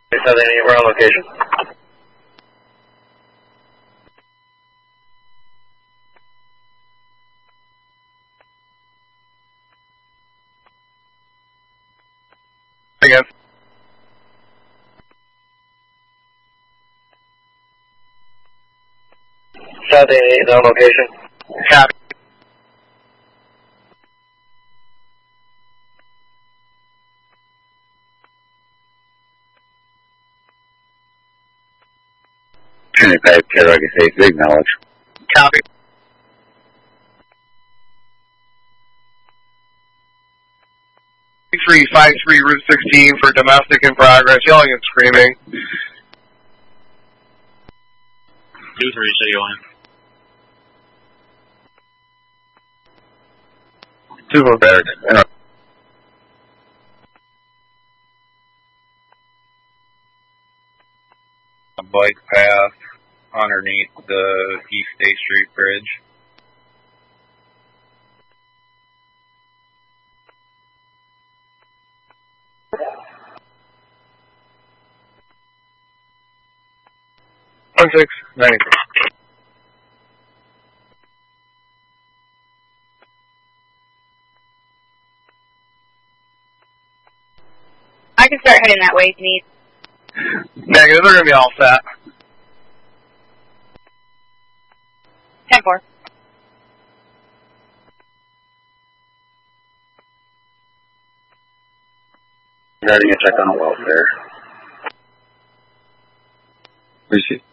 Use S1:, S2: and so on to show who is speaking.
S1: We're on location.
S2: Again.
S1: South 88 on location.
S2: Copy.
S3: Trinity 5, Carol, I acknowledge.
S2: Copy. Route 16 for domestic in progress, yelling and screaming.
S4: 23, City Line.
S3: 2 for Barrett.
S5: A bike path underneath the East State Street Bridge.
S2: One 693.
S6: I can start heading that way if you need.
S2: Negative, they're going to be all set.
S6: 10-4.
S3: Starting a check on welfare. Receive.